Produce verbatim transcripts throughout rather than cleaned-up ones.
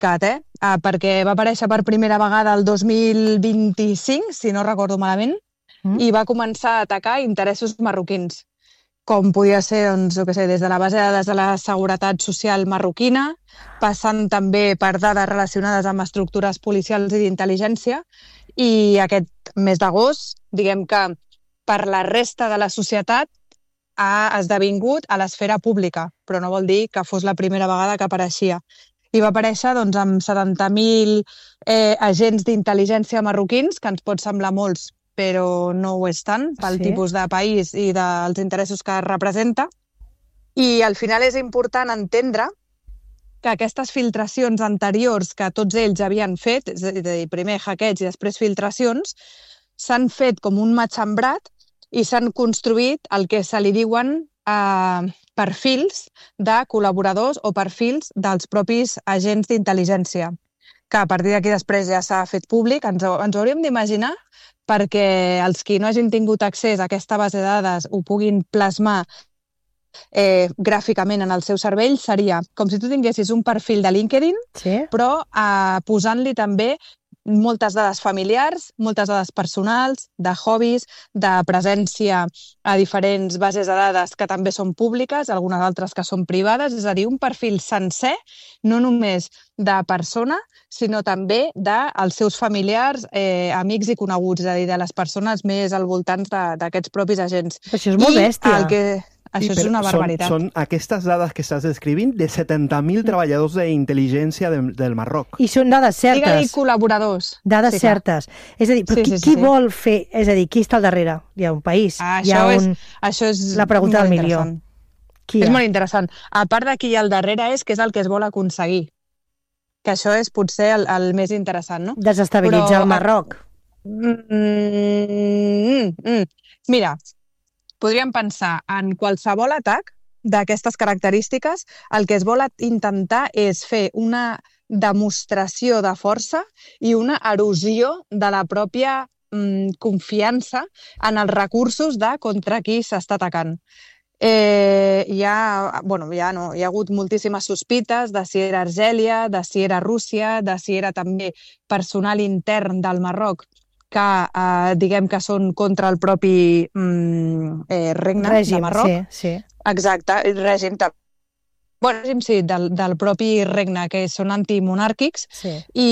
cat, eh? Uh, perquè va aparèixer per primera vegada el dos mil vint-i-cinc, si no recordo malament, mm. i va començar a atacar interessos marroquins, com podia ser, doncs, jo què sé, des de la base de dades de la Seguretat Social marroquina, passant també per dades relacionades amb estructures policials i d'intel·ligència, i aquest mes d'agost, diguem que per la resta de la societat ha esdevingut a l'esfera pública, però no vol dir que fos la primera vegada que apareixia. I va aparèixer doncs, amb setanta mil eh, agents d'intel·ligència marroquins, que ens pot semblar molts, però no ho és tant, pel sí. tipus de país i dels interessos que representa. I al final és important entendre que aquestes filtracions anteriors que tots ells havien fet, és a dir, primer hackeig i després filtracions, s'han fet com un matxembrat i s'han construït el que se li diuen eh, perfils de col·laboradors o perfils dels propis agents d'intel·ligència, que a partir d'aquí després ja s'ha fet públic. Ens, ens ho hauríem d'imaginar perquè els qui no hagin tingut accés a aquesta base de dades ho puguin plasmar eh, gràficament en el seu cervell. Seria com si tu tinguessis un perfil de LinkedIn, sí. però eh, posant-li també moltes dades familiars, moltes dades personals, de hobbies, de presència a diferents bases de dades que també són públiques, algunes altres que són privades, és a dir, un perfil sencer, no només de persona, sinó també dels seus familiars, eh, amics i coneguts, és a dir, de les persones més al voltant d'aquests propis agents. Això és molt I bèstia. El que... Això sí, és una barbaritat. Són, són aquestes dades que estàs descrivint de setanta mil treballadors d'intel·ligència de, del Marroc. I són dades certes. Digue-li col·laboradors. Dades sí, certes. És a dir, però sí, qui, sí, qui sí. vol fer... És a dir, qui està al darrere? Hi ha un país. Ah, hi ha això, un... és, això és la pregunta del milió. Qui és molt interessant. A part de qui hi ha al darrere és què és el que es vol aconseguir. Que això és potser el, el més interessant, no? Desestabilitzar però... el Marroc. Mm, mm, mm. Mira... Podríem pensar en qualsevol atac d'aquestes característiques, el que es vol intentar és fer una demostració de força i una erosió de la pròpia mm, confiança en els recursos de contra qui s'està atacant. Eh, hi, ha, bueno, ja no, hi ha hagut moltíssimes sospites de si era Argèlia, de si era Rússia, de si era també personal intern del Marroc, que eh, diguem que són contra el propi mm, eh, regne règim, de Marroc. Sí, sí. Exacte, règim, bueno, règim sí, del, del propi regne, que són antimonàrquics, sí. I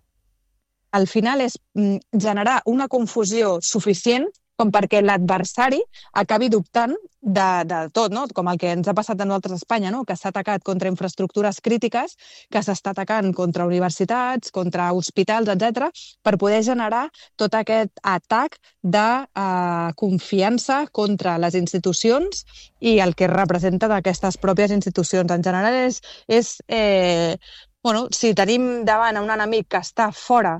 al final és mm, generar una confusió suficient com perquè l'adversari acabi dubtant de, de tot, no? Com el que ens ha passat a nosaltres a Espanya, no? Que s'ha atacat contra infraestructures crítiques, que s'està atacant contra universitats, contra hospitals, etcètera, per poder generar tot aquest atac de eh, confiança contra les institucions i el que representa d'aquestes pròpies institucions. En general és, és eh, bueno, si tenim davant a un enemic que està fora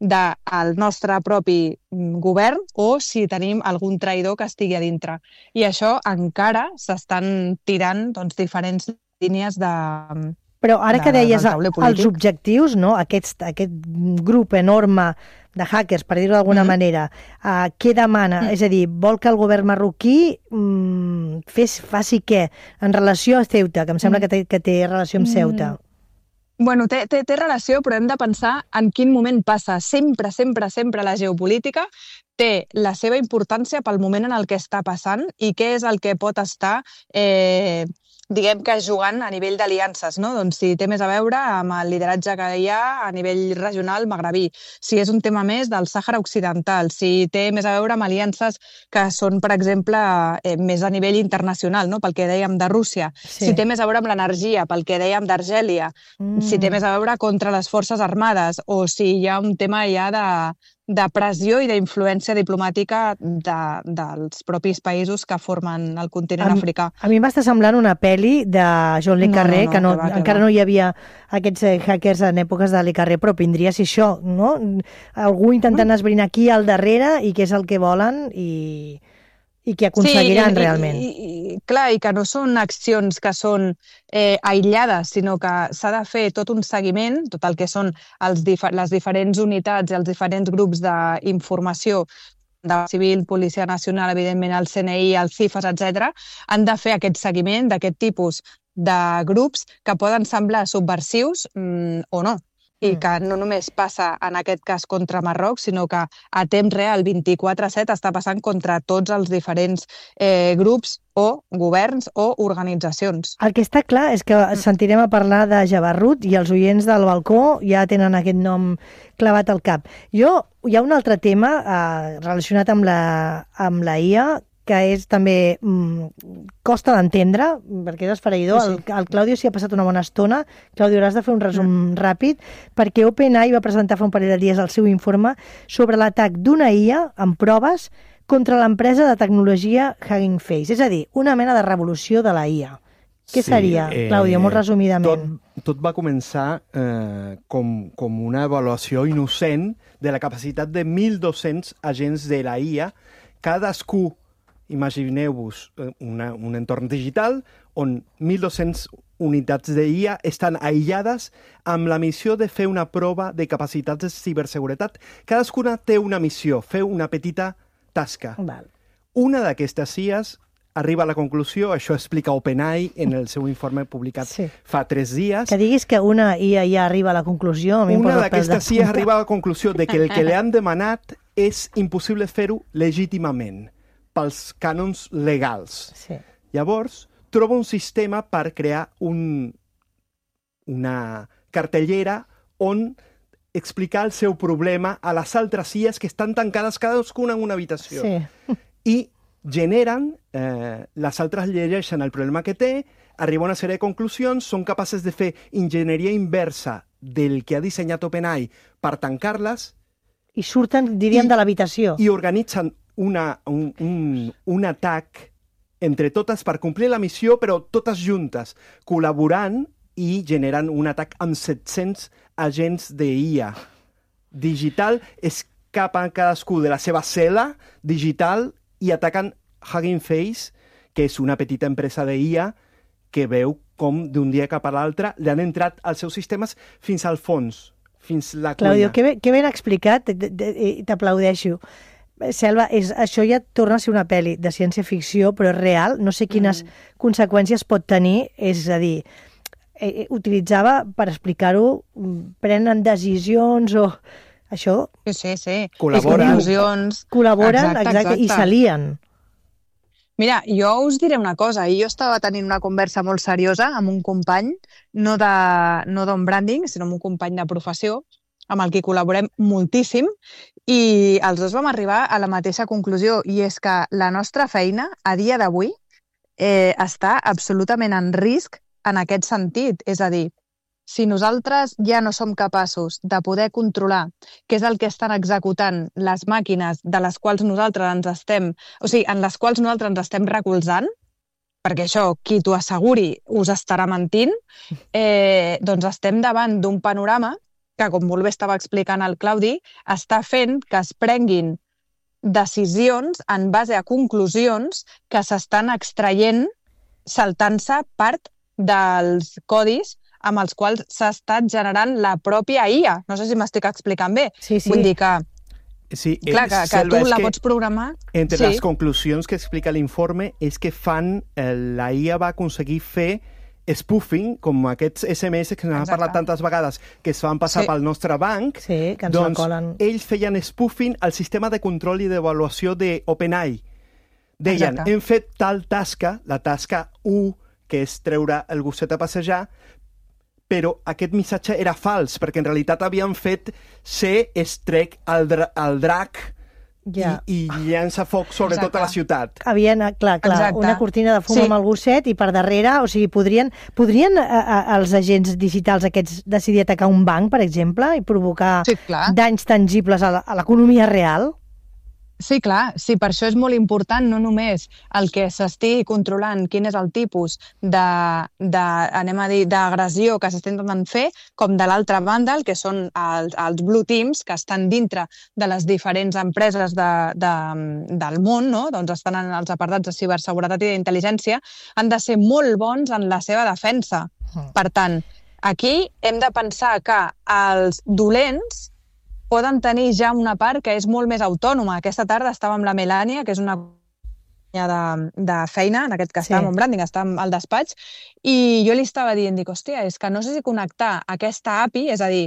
del nostre propi govern o si tenim algun traïdor que estigui a dintre. I això encara s'estan tirant doncs, diferents línies de... Però ara de, que deies els objectius, no? Aquest, aquest grup enorme de hackers, per dir-ho d'alguna mm. manera, uh, què demana? Mm. És a dir, vol que el govern marroquí mm, fes, faci què? En relació a Ceuta, que em sembla mm. que, té, que té relació amb Ceuta. Mm. Bueno, té, té, té relació, però hem de pensar en quin moment passa. Sempre, sempre, sempre la geopolítica té la seva importància pel moment en el que està passant i què és el que pot estar, eh, diguem que jugant a nivell d'aliances, no? Doncs si té més a veure amb el lideratge que hi ha a nivell regional magrebí, si és un tema més del Sàhara Occidental, si té més a veure amb aliances que són, per exemple, eh, més a nivell internacional, no? Pel que dèiem de Rússia, sí. Si té més a veure amb l'energia, pel que dèiem d'Argèlia, mm. si té més a veure contra les forces armades o si hi ha un tema ja de... de pressió i d'influència diplomàtica de, dels propis països que formen el continent a, africà. A mi m'està semblant una pel·li de Jean Le Carré, no, no, no, que, no, que va, que encara va. no hi havia aquests hackers en èpoques de Le Carré, però vindria si això, no? Algú intentant mm. esbrinar aquí al darrere i què és el que volen i... i que aconseguiran sí, i, realment. I, i, clar, i que no són accions que són eh, aïllades, sinó que s'ha de fer tot un seguiment, tot el que són els dif les diferents unitats i els diferents grups d'informació de civil, Policia Nacional, evidentment el C N I, el CIFES, etcètera, han de fer aquest seguiment d'aquest tipus de grups que poden semblar subversius mm, o no. i que no només passa en aquest cas contra Marroc, sinó que a temps real vint-i-quatre set està passant contra tots els diferents eh, grups o governs o organitzacions. El que està clar és que sentirem a parlar de Jabarrut i els oients del balcó ja tenen aquest nom clavat al cap. Jo, hi ha un altre tema eh, relacionat amb la, amb la I A que és també mm, costa d'entendre, perquè és esfereïdor. Sí, sí. El, el Claudio s'hi ha passat una bona estona. Claudio, hauràs de fer un resum mm. ràpid, perquè OpenAI va presentar fa un parell de dies el seu informe sobre l'atac d'una I A amb proves contra l'empresa de tecnologia Hugging Face. És a dir, una mena de revolució de la I A. Què sí, seria, eh, Claudio, molt resumidament? Tot, tot va començar eh, com, com una avaluació innocent de la capacitat de mil dos-cents agents de la I A, cadascú. Imagineu-vos un entorn digital on mil dos-cents unitats de I A estan aïllades amb la missió de fer una prova de capacitats de ciberseguretat. Cadascuna té una missió, fer una petita tasca. Val. Una d'aquestes I As arriba a la conclusió, això explica OpenAI en el seu informe publicat sí. fa tres dies. Que diguis que una I A ja arriba a la conclusió... A mi una d'aquestes I As arriba a la conclusió de que el que li han demanat és impossible fer-ho legítimament pels cànons legals. Sí. Llavors, troba un sistema per crear un, una cartellera on explicar el seu problema a les altres I As que estan tancades cadascuna en una habitació. Sí. I generen, eh, les altres llegeixen el problema que té, arriba a una sèrie de conclusions, són capaces de fer enginyeria inversa del que ha dissenyat OpenAI per tancar-les. I surten, diríem, de l'habitació. I organitzen Una, un, un, un atac entre totes per complir la missió, però totes juntes, col·laborant i generant un atac amb set-cents agents de I A. Digital, escapen cadascú de la seva cel·la digital i ataquen Hugging Face, que és una petita empresa de I A que veu com d'un dia cap a l'altre li han entrat als seus sistemes fins al fons, fins la cuina. Claudio, que ben, que ben explicat, t'aplaudeixo. Selva, és, això ja torna a ser una pel·li de ciència-ficció, però és real. No sé quines mm. conseqüències pot tenir. És a dir, eh, utilitzava, per explicar-ho, prenen decisions o... Això... Sí, sí, sí. Col·laboren. Col·laboren, exacte, exacte, exacte, i s'alien. Mira, jo us diré una cosa. Jo estava tenint una conversa molt seriosa amb un company, no de no d'on branding, sinó amb un company de professió, amb el que col·laborem moltíssim, i els dos vam arribar a la mateixa conclusió, i és que la nostra feina, a dia d'avui, eh, està absolutament en risc en aquest sentit. És a dir, si nosaltres ja no som capaços de poder controlar què és el que estan executant les màquines de les quals nosaltres ens estem, o sigui, en les quals nosaltres ens estem recolzant, perquè això, qui t'ho asseguri, us estarà mentint, eh, doncs estem davant d'un panorama que, com molt bé estava explicant el Claudi, està fent que es prenguin decisions en base a conclusions que s'estan extraient saltant-se part dels codis amb els quals s'ha estat generant la pròpia I A. No sé si m'estic explicant bé. Sí, sí. Vull dir que, sí, clar, que, que tu la pots programar... Entre sí. les conclusions que explica l'informe és que fan, eh, la I A va aconseguir fer spoofing, com aquests S M S que n'hem parlat tantes vegades, que es van passar sí. pel nostre banc, sí, que ens doncs recolen. Ells feien spoofing al sistema de control i d'avaluació d'OpenAI. Deien, Exacte. hem fet tal tasca, la tasca u, que és treure el gosset a passejar, però aquest missatge era fals, perquè en realitat havien fet ser estrec al, dra al drac ja. i, i llança foc sobre Exacte. tota la ciutat. Havien, clar, clar, Exacte. una cortina de fum sí. amb el gosset i per darrere, o sigui, podrien, podrien a, a, els agents digitals aquests decidir atacar un banc, per exemple, i provocar sí, danys tangibles a l'economia real? Sí, clar, sí, per això és molt important no només el que s'estigui controlant quin és el tipus de, de anem a dir, d'agressió que s'està intentant fer, com de l'altra banda, el que són els, els blue teams que estan dintre de les diferents empreses de, de, del món, no? Doncs estan en els apartats de ciberseguretat i d'intel·ligència, han de ser molt bons en la seva defensa. Per tant, aquí hem de pensar que els dolents poden tenir ja una part que és molt més autònoma. Aquesta tarda estava amb la Melània, que és una companya de, de feina, en aquest cas sí. estava amb branding, estava al despatx, i jo li estava dient, dic, hòstia, és que no sé si connectar aquesta A P I, és a dir,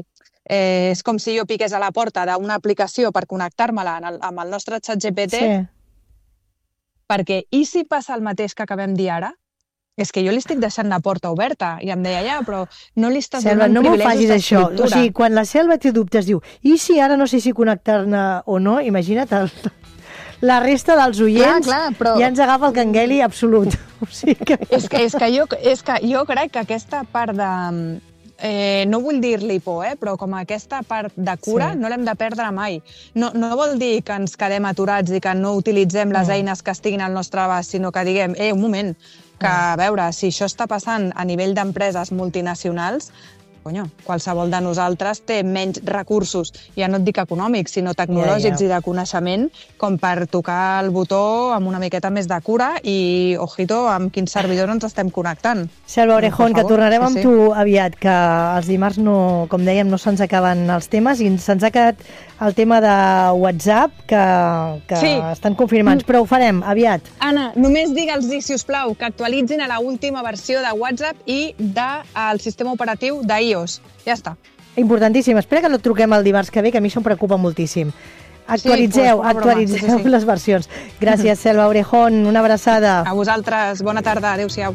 eh, és com si jo piqués a la porta d'una aplicació per connectar-me-la amb el nostre xat G P T, sí. Perquè i si passa el mateix que acabem dir ara? És que jo li estic deixant la porta oberta i em deia, ja, però no li estàs Selva, donant no privilegis d'escriptura. Això. O sigui, quan la Selva té dubtes, diu, i si ara no sé si connectar-ne o no, imagina't el... La resta dels oients clar, clar, però... ja ens agafa el cangueli absolut. O sigui que... És que, és que, jo, és que jo crec que aquesta part de... Eh, no vull dir-li por, eh, però com aquesta part de cura sí. no l'hem de perdre mai. No, no vol dir que ens quedem aturats i que no utilitzem les no. eines que estiguin al nostre abast, sinó que diguem, eh, un moment, que a veure, si això està passant a nivell d'empreses multinacionals, conyo, qualsevol de nosaltres té menys recursos, ja no et dic econòmics, sinó tecnològics ja, ja. i de coneixement, com per tocar el botó amb una miqueta més de cura i, ojito, amb quin servidor ens estem connectant. Selva Orejón, que tornarem sí, amb sí. tu aviat, que els dimarts, no, com dèiem, no se'ns acaben els temes i se'ns ha quedat el tema de WhatsApp, que, que sí. estan confirmats, però ho farem aviat. Anna, només digue'ls, si us plau, que actualitzin a la última versió de WhatsApp i del sistema operatiu d'iOS. Ja està. Importantíssim. Espera que no truquem el dimarts que ve, que a mi això em preocupa moltíssim. Actualitzeu, sí, actualitzeu sí, sí, sí. les versions. Gràcies, Selva Orejón. Una abraçada. A vosaltres. Bona tarda. Adéu-siau.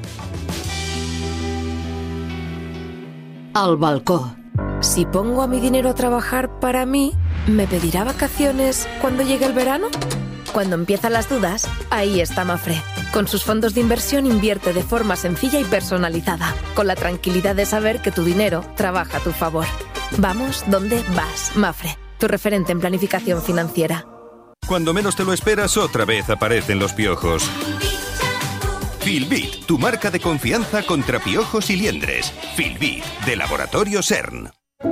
Al balcó. Si pongo a mi dinero a trabajar para mí, ¿me pedirá vacaciones cuando llegue el verano? Cuando empiezan las dudas, ahí está Mafre. Con sus fondos de inversión invierte de forma sencilla y personalizada, con la tranquilidad de saber que tu dinero trabaja a tu favor. Vamos donde vas, Mafre, tu referente en planificación financiera. Cuando menos te lo esperas, otra vez aparecen los piojos. Filbit, tu marca de confianza contra piojos y liendres. Filbit, de Laboratorio CERN.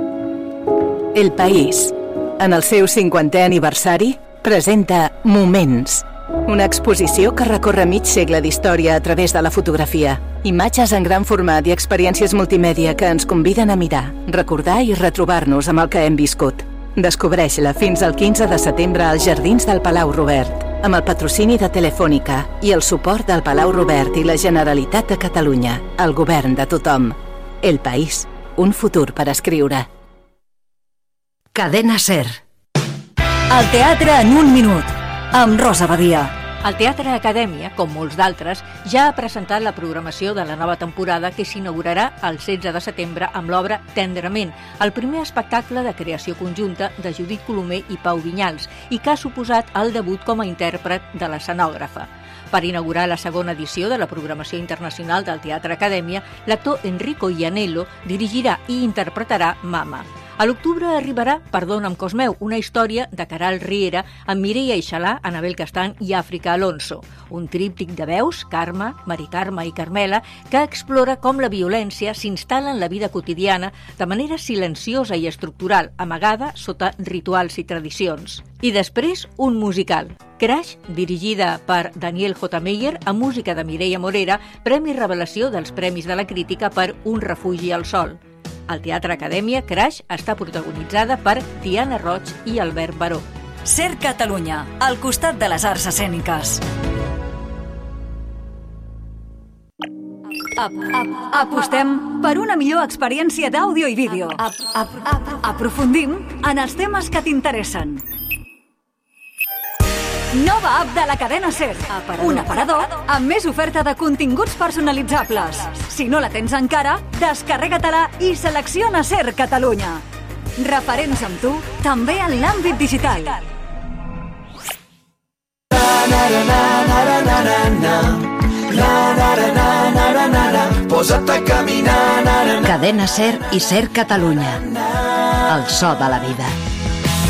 El País, en el seu cinquantè aniversari, presenta Moments, una exposició que recorre mig segle d'història a través de la fotografia. Imatges en gran format i experiències multimèdia que ens conviden a mirar, recordar i retrobar-nos amb el que hem viscut. Descobreix-la fins al quinze de setembre als Jardins del Palau Robert, amb el patrocini de Telefònica i el suport del Palau Robert i la Generalitat de Catalunya, el govern de tothom. El País, un futur per escriure. Cadena SER. El teatre en un minut, amb Rosa Badia. El Teatre Acadèmia, com molts d'altres, ja ha presentat la programació de la nova temporada que s'inaugurarà el setze de setembre amb l'obra Tendrament, el primer espectacle de creació conjunta de Judit Colomer i Pau Vinyals i que ha suposat el debut com a intèrpret de l'escenògrafa. Per inaugurar la segona edició de la programació internacional del Teatre Acadèmia, l'actor Enrico Ianello dirigirà i interpretarà Mama. A l'octubre arribarà Perdona'm Cosmeu, una història de Caral Riera amb Mireia Ixalà, Anabel Castan i Àfrica Alonso. Un tríptic de veus, Carme, Mari Carme i Carmela, que explora com la violència s'instal·la en la vida quotidiana de manera silenciosa i estructural, amagada sota rituals i tradicions. I després, un musical. Crash, dirigida per Daniel J. Meyer, amb música de Mireia Morera, Premi Revelació dels Premis de la Crítica per Un refugi al sol. Al Teatre Acadèmia, Crash està protagonitzada per Tiana Roig i Albert Baró. SER Catalunya, al costat de les arts escèniques. Ap, ap, apostem per una millor experiència d'àudio i vídeo. Ap, ap, ap, aprofundim en els temes que t'interessen. Nova app de la cadena SER. Aparador. Un aparador amb més oferta de continguts personalitzables. Si no la tens encara, descarrega-te-la i selecciona SER Catalunya. Referents amb tu, també en l'àmbit digital. Posa't a caminar. Cadena SER i SER Catalunya. El so de la vida.